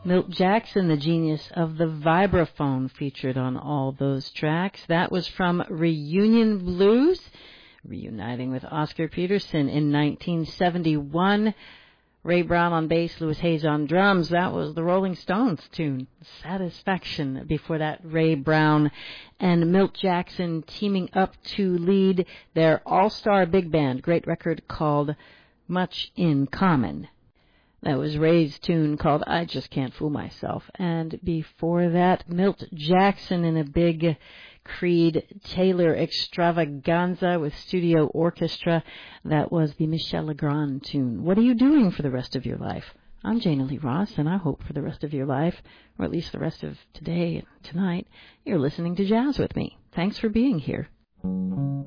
Milt Jackson, the genius of the vibraphone, featured on all those tracks. That was from Reunion Blues, reuniting with Oscar Peterson in 1971. Ray Brown on bass, Louis Hayes on drums. That was the Rolling Stones tune, Satisfaction. Before that, Ray Brown and Milt Jackson teaming up to lead their all-star big band. Great record called Much in Common. That was Ray's tune called I Just Can't Fool Myself. And before that, Milt Jackson in a big Creed Taylor extravaganza with studio orchestra. That was the Michel Legrand tune. What are you doing for the rest of your life? I'm Jana Lee Ross, and I hope for the rest of your life, or at least the rest of today and tonight, you're listening to jazz with me. Thanks for being here.